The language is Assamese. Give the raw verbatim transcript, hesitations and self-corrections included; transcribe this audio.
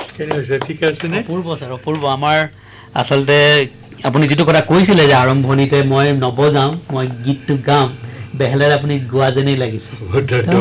ঠিক আছে নে অপূৰ্ব ছাৰ অপূৰ্ব আমাৰ আচলতে আপুনি যিটো কথা কৈছিলে যে আৰম্ভণিতে মই নবজাম মই গীতটো গাম বেহেলাৰে আপুনি গোৱা যেনেই লাগিছে